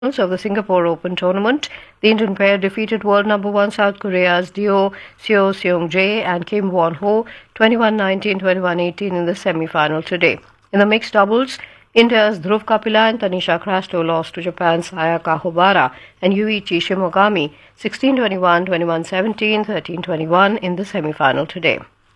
Of the Singapore Open tournament, the Indian pair defeated world number one South Korea's duo Seo Seung-jae and Kim Won-ho 21-19, 21-18 in the semi-final today. In the mixed doubles, India's Dhruv Kapila and Tanisha Crasto lost to Japan's Ayaka Hobara and Yuichi Shimogami 16-21, 21-17, 13-21 in the semi-final today.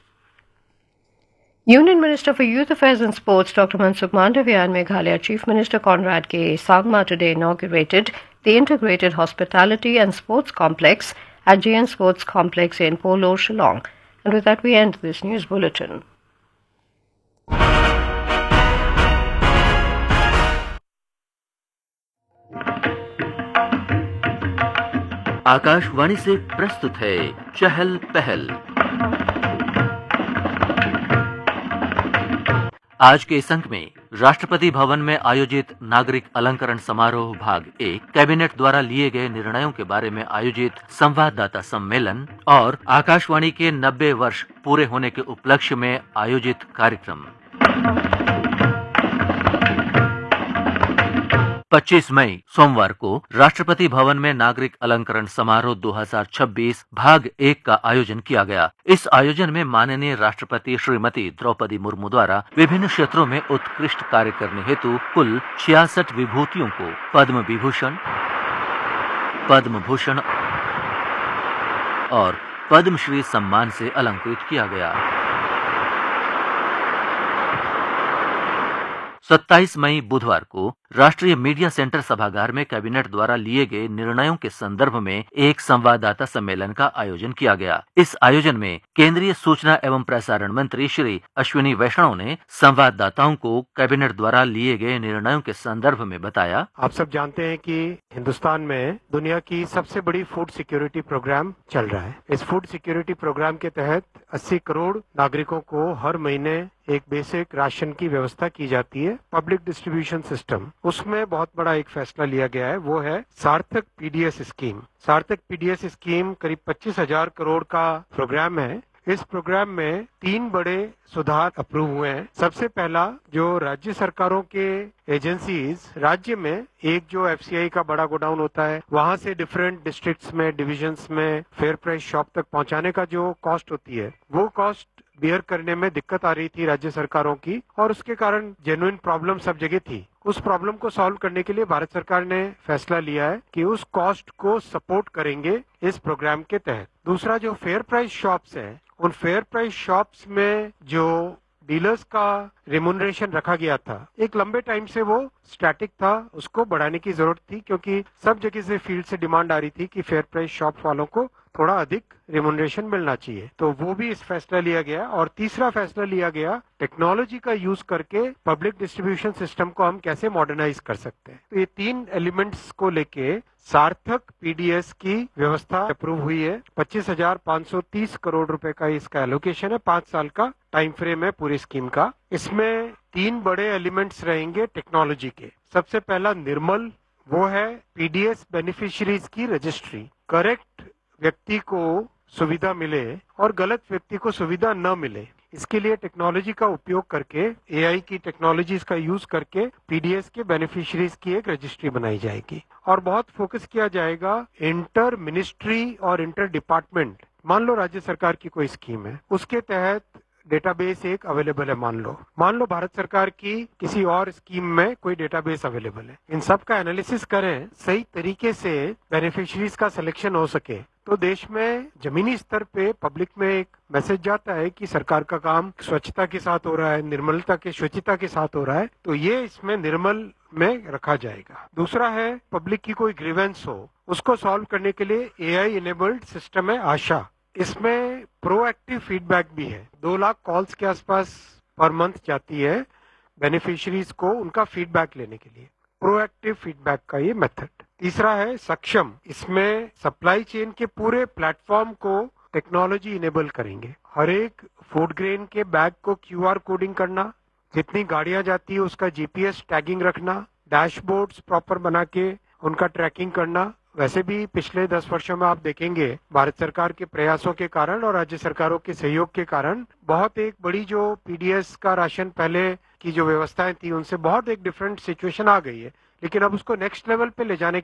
Union Minister for Youth Affairs and Sports Dr. Mansukh Mandavia and Meghalaya Chief Minister Conrad K. Sangma today inaugurated the Integrated Hospitality and Sports Complex at JN Sports Complex in Polo, Shillong. And with that, we end this news bulletin. Akashvani से प्रस्तुत है चहल पहल। आज के इस अंक में राष्ट्रपति भवन में आयोजित नागरिक अलंकरण समारोह भाग 1, कैबिनेट द्वारा लिए गए निर्णयों के बारे में आयोजित संवाददाता सम्मेलन और आकाशवाणी के 90 वर्ष पूरे होने के उपलक्ष्य में आयोजित कार्यक्रम। 25 मई सोमवार को राष्ट्रपति भवन में नागरिक अलंकरण समारोह 2026 भाग 1 का आयोजन किया गया। इस आयोजन में माननीय राष्ट्रपति श्रीमती द्रौपदी मुर्मू द्वारा विभिन्न क्षेत्रों में उत्कृष्ट कार्य करने हेतु कुल 66 विभूतियों को पद्म विभूषण, पद्म भूषण और पद्मश्री सम्मान से अलंकृत किया गया। 27 मई बुधवार को राष्ट्रीय मीडिया सेंटर सभागार में कैबिनेट द्वारा लिए गए निर्णयों के संदर्भ में एक संवाददाता सम्मेलन का आयोजन किया गया। इस आयोजन में केंद्रीय सूचना एवं प्रसारण मंत्री श्री अश्विनी वैष्णव ने संवाददाताओं को कैबिनेट द्वारा लिए गए निर्णयों के संदर्भ में बताया। आप सब जानते हैं कि हिंदुस्तान में दुनिया की सबसे बड़ी फूड सिक्योरिटी प्रोग्राम चल रहा है। इस फूड सिक्योरिटी प्रोग्राम के तहत 80 करोड़ नागरिकों को हर महीने एक बेसिक राशन की व्यवस्था की जाती है, पब्लिक डिस्ट्रीब्यूशन सिस्टम। उसमें बहुत बड़ा एक फैसला लिया गया है, वो है सार्थक पीडीएस स्कीम। सार्थक पीडीएस स्कीम करीब 25,000 करोड़ का प्रोग्राम है। इस प्रोग्राम में 3 बड़े सुधार अप्रूव हुए हैं। सबसे पहला, जो राज्य सरकारों के एजेंसीज राज्य में एक जो एफसीआई का बड़ा गोडाउन होता है, वहां से डिफरेंट डिस्ट्रिक्ट्स में, डिविजन्स में फेयर प्राइस शॉप तक पहुंचाने का जो कॉस्ट होती है, वो कॉस्ट बियर करने में दिक्कत आ रही थी राज्य सरकारों की, और उसके कारण जेन्युइन प्रॉब्लम सब जगह थी। उस प्रॉब्लम को सॉल्व करने के लिए भारत सरकार ने फैसला लिया है कि उस कॉस्ट को सपोर्ट करेंगे इस प्रोग्राम के तहत। दूसरा, जो फेयर प्राइस शॉप्स हैं, उन फेयर प्राइस शॉप्स में जो डीलर्स का रेमुनरेशन रखा गया था, एक लंबे टाइम से वो स्टैटिक था, उसको बढ़ाने की जरूरत थी, क्योंकि सब जगह से फील्ड से डिमांड आ रही थी कि फेयर प्राइस शॉप वालों को थोड़ा अधिक रेमुनरेशन मिलना चाहिए। तो वो भी इस फैसला लिया गया। और तीसरा फैसला लिया गया, टेक्नोलॉजी का यूज करके पब्लिक डिस्ट्रीब्यूशन सिस्टम को हम कैसे मॉडर्नाइज कर सकते हैं। तो ये 3 एलिमेंट्स को लेके सार्थक पीडीएस की व्यवस्था अप्रूव हुई है। 25,530 करोड़ रुपए का इसका एलोकेशन है। 5 साल का टाइम फ्रेम है पूरी स्कीम का। इसमें 3 बड़े एलिमेंट्स रहेंगे टेक्नोलॉजी के। सबसे पहला निर्मल, वो है पीडीएस बेनिफिशियरीज की रजिस्ट्री। करेक्ट व्यक्ति को सुविधा मिले और गलत व्यक्ति को सुविधा न मिले, इसके लिए टेक्नोलॉजी का उपयोग करके, एआई की टेक्नोलॉजीज का यूज करके पीडीएस के बेनिफिशियरीज की एक रजिस्ट्री बनाई जाएगी। और बहुत फोकस किया जाएगा इंटर मिनिस्ट्री और इंटर डिपार्टमेंट। मान लो राज्य सरकार की कोई स्कीम है, उसके तहत डेटाबेस एक अवेलेबल है। मान लो भारत सरकार की किसी और स्कीम में कोई डेटाबेस अवेलेबल है। इन सब का एनालिसिस करें, सही तरीके से बेनिफिशियरीज का सिलेक्शन हो सके, तो देश में जमीनी स्तर पे पब्लिक में एक मैसेज जाता है कि सरकार का काम स्वच्छता के साथ हो रहा है, निर्मलता के, शुचिता के साथ हो रहा है। तो ये इसमें निर्मल में रखा जाएगा। दूसरा है, पब्लिक की कोई ग्रीवेंस हो, उसको सॉल्व करने के लिए एआई इनेबल्ड सिस्टम है आशा। इसमें प्रोएक्टिव फीडबैक भी है। 2 लाख कॉल्स के आसपास पर मंथ जाती है बेनिफिशियरीज को उनका फीडबैक लेने के लिए। प्रोएक्टिव फीडबैक का ये मेथड। तीसरा है सक्षम। इसमें सप्लाई चेन के पूरे प्लेटफॉर्म को टेक्नोलॉजी इनेबल करेंगे। हर एक फूड ग्रेन के बैग को क्यूआर कोडिंग करना, जितनी गाड़ियां जाती है उसका जीपीएस टैगिंग रखना, डैशबोर्ड्स प्रॉपर बना के उनका ट्रैकिंग करना। वैसे भी पिछले 10 वर्षों में आप देखेंगे भारत सरकार के प्रयासों के कारण और राज्य सरकारों के सहयोग के कारण बहुत एक बड़ी जो पीडीएस का राशन पहले की जो व्यवस्थाएं थी, उनसे बहुत एक डिफरेंट सिचुएशन आ गई है। लेकिन अब उसको नेक्स्ट लेवल पे ले जाने